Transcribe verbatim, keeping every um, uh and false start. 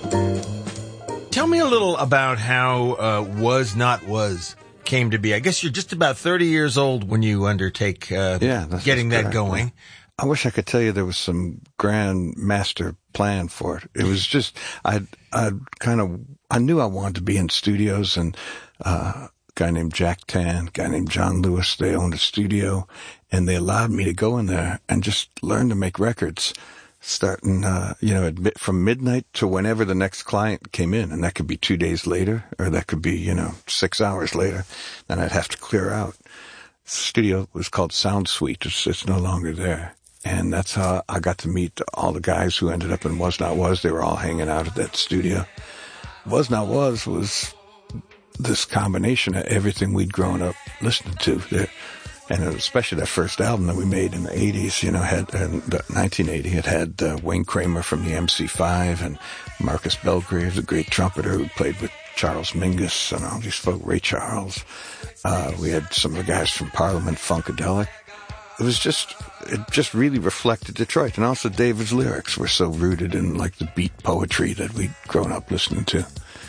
Tell me a little about how uh, Was Not Was came to be. I guess you're just about thirty years old when you undertake uh, yeah, that's getting that correct. going. I wish I could tell you there was some grand master plan for it. It was just, I I kind of, I knew I wanted to be in studios, and uh, a guy named Jack Tan, a guy named John Lewis, they owned a studio, and they allowed me to go in there and just learn to make records. Starting, uh, you know, from midnight to whenever the next client came in. And that could be two days later, or that could be, you know, six hours later. Then I'd have to clear out. The studio was called Sound Suite. It's, it's no longer there. And that's how I got to meet all the guys who ended up in Was Not Was. They were all hanging out at that studio. Was Not Was was this combination of everything we'd grown up listening to. The, And especially that first album that we made in the eighties, you know, had, in nineteen eighty, it had uh, Wayne Kramer from the M C five and Marcus Belgrave, the great trumpeter who played with Charles Mingus and all these folk, Ray Charles. Uh, we had some of the guys from Parliament Funkadelic. It was just, it just really reflected Detroit. And also David's lyrics were so rooted in like the beat poetry that we'd grown up listening to.